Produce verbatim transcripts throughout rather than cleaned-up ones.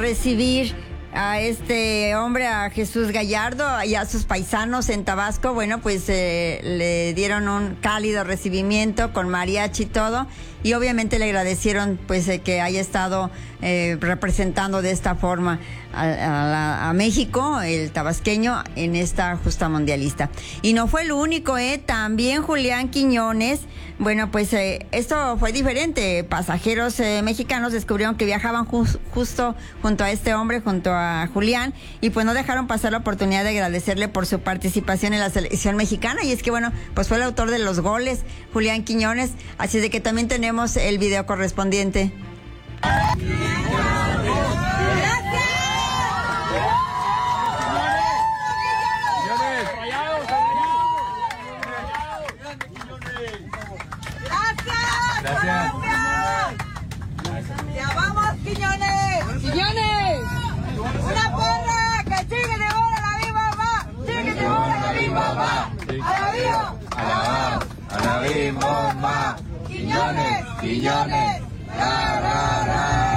recibir a este hombre, a Jesús Gallardo, y a sus paisanos en Tabasco, bueno, pues eh, le dieron un cálido recibimiento con mariachi y todo, y obviamente le agradecieron pues eh, que haya estado eh, representando de esta forma a, a, la, a México, el tabasqueño, en esta justa mundialista. Y no fue el único, eh, también Julián Quiñones. Bueno, pues eh, esto fue diferente. Pasajeros eh, mexicanos descubrieron que viajaban ju- justo junto a este hombre, junto a Julián, y pues no dejaron pasar la oportunidad de agradecerle por su participación en la selección mexicana. Y es que, bueno, pues fue el autor de los goles, Julián Quiñones, así de que también tenemos el video correspondiente. Gracias. ¡Ya vamos, Quiñones! ¡Quiñones! ¡Una porra! ¡Que sigue de bola la viva va! ¡Sigue de bola la viva va! ¡A la viva! ¡A la a la viva va! ¡Quiñones! ¡Quiñones! ¡Ra, ra, ra!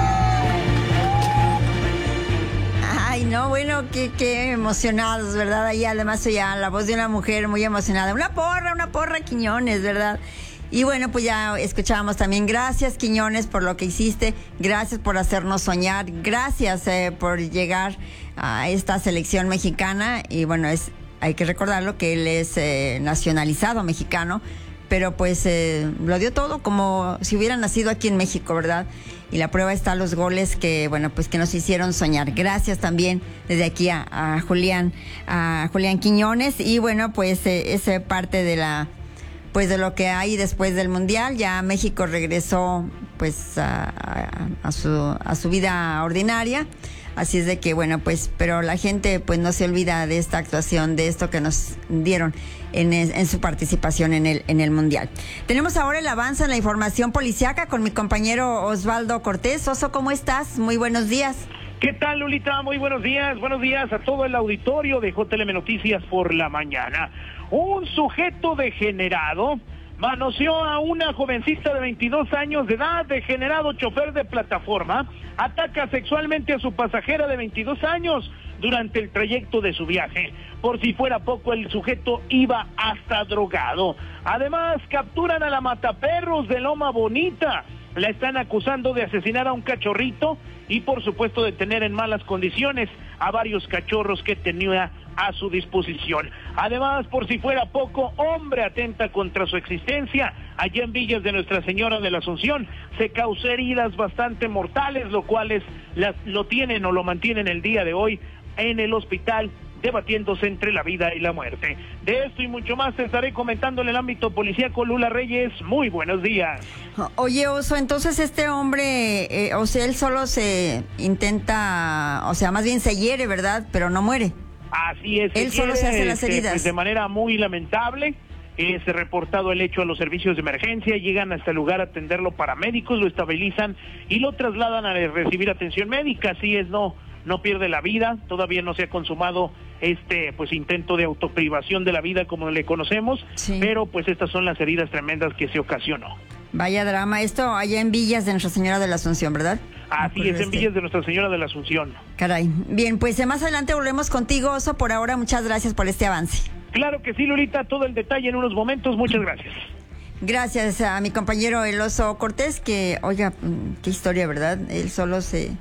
Ay, no, bueno, qué, qué emocionados, ¿verdad? Ahí además oía la voz de una mujer muy emocionada. Una porra, una porra, Quiñones, ¿verdad? Y bueno, pues ya escuchábamos también, gracias Quiñones por lo que hiciste, gracias por hacernos soñar, gracias eh, por llegar a esta selección mexicana. Y bueno, es hay que recordarlo que él es eh, nacionalizado mexicano, pero pues eh, lo dio todo como si hubiera nacido aquí en México, ¿verdad? Y la prueba está los goles que, bueno, pues que nos hicieron soñar. Gracias también desde aquí a, a Julián, a Julián Quiñones. Y bueno, pues eh, es parte de la... pues de lo que hay después del Mundial. Ya México regresó pues a, a, a su a su vida ordinaria, así es de que bueno, pues pero la gente pues no se olvida de esta actuación, de esto que nos dieron en, en su participación en el en el Mundial. Tenemos ahora el avance en la información policiaca con mi compañero Osvaldo Cortés. Oso, ¿cómo estás? Muy buenos días. ¿Qué tal, Lolita? Muy buenos días. Buenos días a todo el auditorio de J L M Noticias por la mañana. Un sujeto degenerado manoseó a una jovencita de veintidós años de edad, degenerado chofer de plataforma, ataca sexualmente a su pasajera de veintidós años durante el trayecto de su viaje. Por si fuera poco, el sujeto iba hasta drogado. Además, capturan a la mataperros de Loma Bonita. La están acusando de asesinar a un cachorrito y por supuesto de tener en malas condiciones a varios cachorros que tenía a su disposición. Además, por si fuera poco, hombre atenta contra su existencia. Allá en Villas de Nuestra Señora de la Asunción se causó heridas bastante mortales, lo cuales las, lo tienen o lo mantienen el día de hoy en el hospital, debatiéndose entre la vida y la muerte. De esto y mucho más te estaré comentando en el ámbito policíaco. Lula Reyes, muy buenos días. Oye, Oso, entonces este hombre, eh, o sea, él solo se intenta, o sea, más bien se hiere, ¿verdad? Pero no muere. Así es. Él solo se hace las este, heridas. Pues de manera muy lamentable. Es reportado el hecho a los servicios de emergencia, llegan hasta el lugar a atenderlo paramédicos, lo estabilizan y lo trasladan a recibir atención médica. Así es, no no pierde la vida, todavía no se ha consumado este pues intento de autoprivación de la vida como le conocemos, sí. Pero pues estas son las heridas tremendas que se ocasionó. Vaya drama, esto allá en Villas de Nuestra Señora de la Asunción, ¿verdad? Así es, en Villas de Nuestra Señora de la Asunción. Caray, bien, pues más adelante volvemos contigo, Oso. Por ahora, muchas gracias por este avance. Claro que sí, Lolita, todo el detalle en unos momentos, muchas gracias. Gracias a mi compañero el Oso Cortés, que, oiga, qué historia, ¿verdad? Él solo se...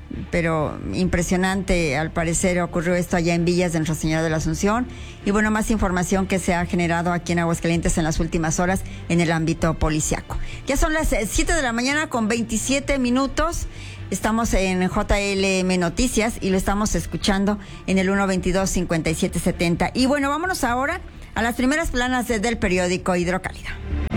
pero impresionante, al parecer ocurrió esto allá en Villas de Nuestra Señora de la Asunción. Y bueno, más información que se ha generado aquí en Aguascalientes en las últimas horas en el ámbito policiaco. Ya son las siete de la mañana con veintisiete minutos. Estamos en J L M Noticias y lo estamos escuchando en el uno veintidós cincuenta y siete setenta. Y bueno, vámonos ahora a las primeras planas del periódico Hidrocálida.